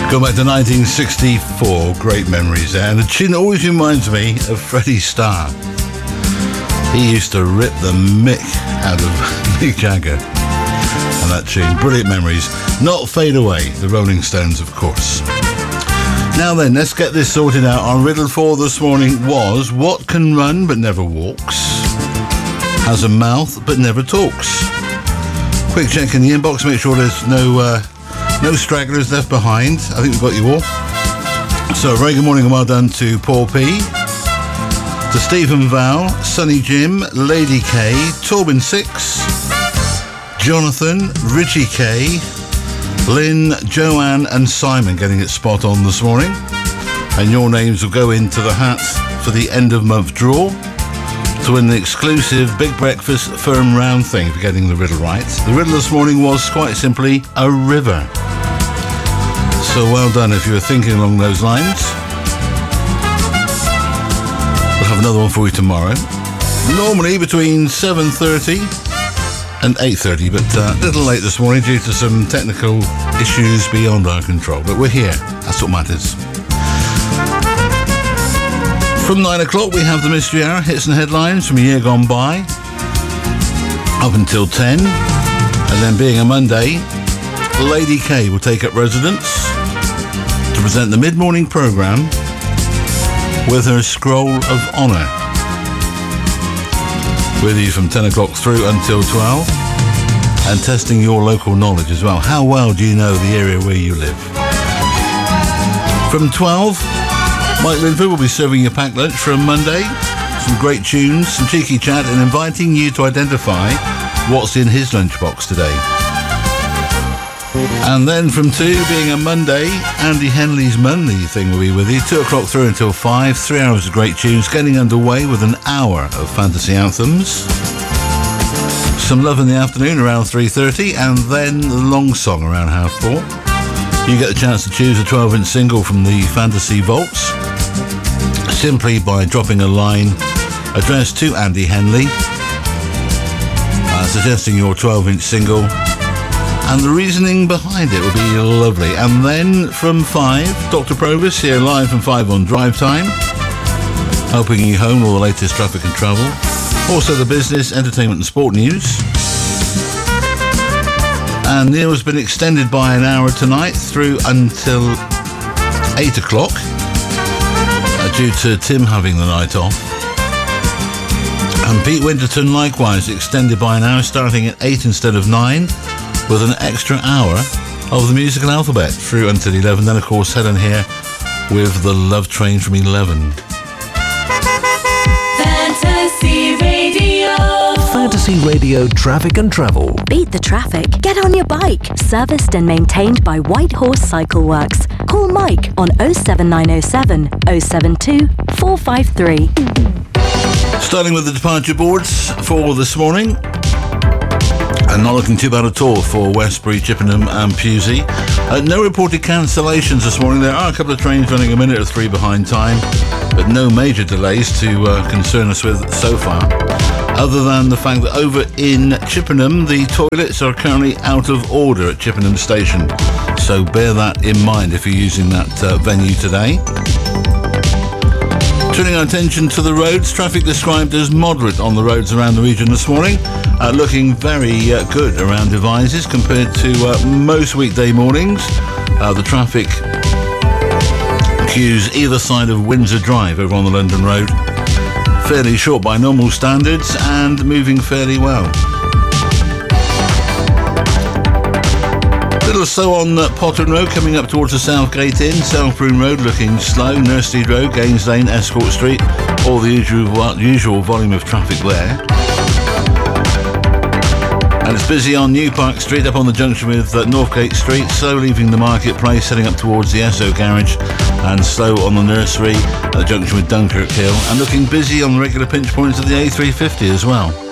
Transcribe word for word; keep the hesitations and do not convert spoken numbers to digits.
Go back to nineteen sixty-four, great memories there. And the tune always reminds me of Freddie Starr. He used to rip the mick out of Mick Jagger. And that tune, brilliant memories. Not Fade Away, the Rolling Stones, of course. Now then, let's get this sorted out. Our riddle for this morning was, what can run but never walks, has a mouth but never talks? Quick check in the inbox, make sure there's no... Uh, No stragglers left behind. I think we've got you all. So, very good morning and well done to Paul P, to Stephen Val, Sonny Jim, Lady K, Torben Six, Jonathan, Richie K, Lynn, Joanne and Simon getting it spot on this morning. And your names will go into the hat for the end of month draw to win the exclusive Big Breakfast Firm Round thing for getting the riddle right. The riddle this morning was quite simply a river. So well done if you were thinking along those lines. We'll have another one for you tomorrow. Normally between seven thirty and eight thirty, but uh, a little late this morning due to some technical issues beyond our control. But we're here. That's what matters. From nine o'clock we have the Mystery Hour, hits and headlines from a year gone by, up until ten. And then being a Monday, Lady K will take up residence to present the mid-morning programme with her Scroll of Honour. With you from ten o'clock through until twelve, and testing your local knowledge as well. How well do you know the area where you live? From twelve, Mike Linford will be serving your packed lunch for a Monday. Some great tunes, some cheeky chat, and inviting you to identify what's in his lunchbox today. And then from two, being a Monday, Andy Henley's Monday thing will be with you. Two o'clock through until five, three hours of great tunes, getting underway with an hour of fantasy anthems. Some love in the afternoon around three thirty, and then the long song around half four. You get the chance to choose a twelve-inch single from the Fantasy Vaults simply by dropping a line addressed to Andy Henley, uh, suggesting your twelve-inch single, and the reasoning behind it will be lovely. And then from five, Doctor Provis here live from five on Drive Time, helping you home all the latest traffic and travel. Also the business, entertainment and sport news. And Neil has been extended by an hour tonight through until eight o'clock uh, due to Tim having the night off. And Pete Winterton likewise extended by an hour starting at eight instead of nine, with an extra hour of the musical alphabet through until eleven. Then of course Helen here with the Love Train from eleven. Fantasy Radio. Fantasy Radio Traffic and Travel. Beat the traffic. Get on your bike. Serviced and maintained by White Horse Cycle Works. Call Mike on oh seven nine oh seven, oh seven two, four five three. Starting with the departure boards for this morning. And not looking too bad at all for Westbury, Chippenham and Pewsey. Uh, no reported cancellations this morning. There are a couple of trains running a minute or three behind time, but no major delays to uh, concern us with so far. Other than the fact that over in Chippenham, the toilets are currently out of order at Chippenham Station. So bear that in mind if you're using that uh, venue today. Turning our attention to the roads, traffic described as moderate on the roads around the region this morning. Uh, looking very uh, good around Devizes compared to uh, most weekday mornings. Uh, the traffic queues either side of Windsor Drive over on the London Road. Fairly short by normal standards and moving fairly well. Little slow on uh, Potton Road coming up towards the Southgate Inn. Southbroom Road looking slow. Nursery Road, Gaines Lane, Escort Street. All the usual, usual volume of traffic there. And it's busy on New Park Street up on the junction with uh, Northgate Street. Slow leaving the marketplace, heading up towards the Esso Garage. And slow on the Nursery at the junction with Dunkirk Hill. And looking busy on the regular pinch points of the A three fifty as well.